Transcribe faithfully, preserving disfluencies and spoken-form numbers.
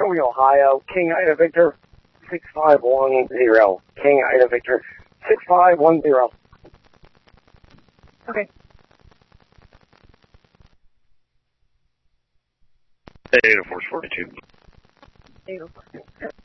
Troy, Ohio, King Ida Victor, six five one zero. King Ida Victor, six five one zero. Okay. Data Force forty-two. Data Force.